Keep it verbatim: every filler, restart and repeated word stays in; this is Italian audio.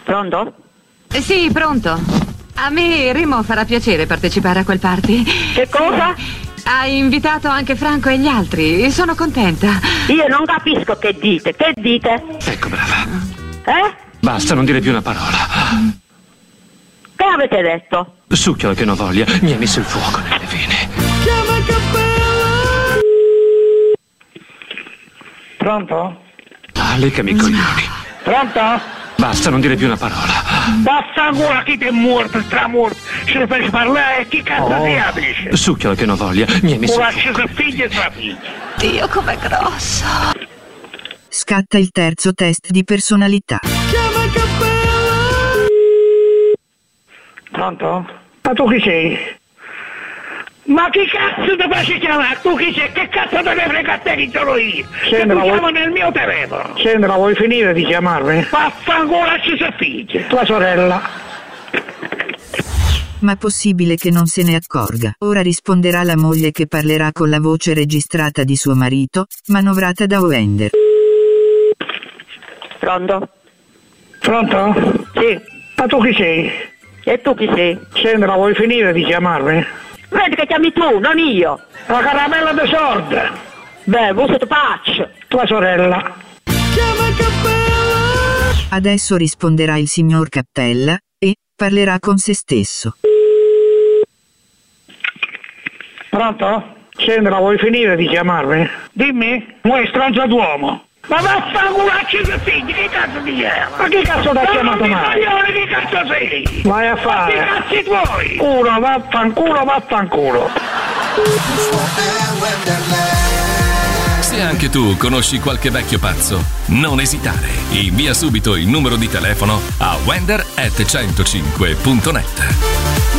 Pronto? Eh, sì, pronto. A me Remo farà piacere partecipare a quel party. Che cosa? Ha invitato anche Franco e gli altri. Sono contenta. Io non capisco che dite. Che dite? Ecco, brava. Eh? Basta, non dire più una parola. Che avete detto? Succhiola che non voglia, mi ha messo il fuoco nelle vene. Chiama Cappella! Pronto? Ah, leccami i coglioni. Pronto? Basta, non dire più una parola. Vaffanculo, chi ti è morto, stramorto. Se ne fai parlare, chi cazzo Oh. si apre? Succhiola che non voglia, mi ha messo il Lascia fuoco. sua figlia e sua figlia. Dio, com'è grosso. Scatta il terzo test di personalità. Chiama Cappella! Pronto? Ma tu chi sei? Ma chi cazzo ti faccio chiamare? Tu chi sei? Che cazzo te ne frega a te che sono io? Se tu chiamo nel mio telefono. Sandra, vuoi finire di chiamarmi? Vaffanculo, lascia sua figlia. Tua sorella. Ma possibile che non se ne accorga. Ora risponderà la moglie che parlerà con la voce registrata di suo marito, manovrata da Wender. Pronto? Pronto? Sì. Ma tu chi sei? E tu chi sei? Sandra, vuoi finire di chiamarmi? Vedi che chiami tu, non io. La caramella de sorda. Beh, voi siete faccio. Tua sorella. Chiama Cappella! Adesso risponderà il signor Cappella, e parlerà con se stesso. Pronto? Sandra, vuoi finire di chiamarmi? Dimmi, vuoi stronzo d'uomo? Ma vaffanculo, lascia sua figlia, che cazzo ti chiama? Ma chi cazzo ti ha chiamato mai? Ma che cazzo sei? Vai a Che fare. cazzi tuoi? Uno, vaffanculo, vaffanculo. Se anche tu conosci qualche vecchio pazzo, non esitare. Invia subito il numero di telefono a wender at centocinque punto net.